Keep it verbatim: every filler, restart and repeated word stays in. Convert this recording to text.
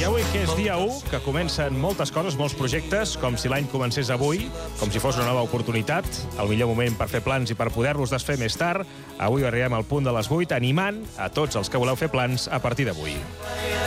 I avui, que és dia u, que comencen moltes coses, molts projectes, com si l'any comencés avui, com si fos una nova oportunitat, el millor moment per fer plans i per poder-los desfer més tard. Avui arribem al punt de les vuit, animant a tots els que voleu fer plans a partir d'avui.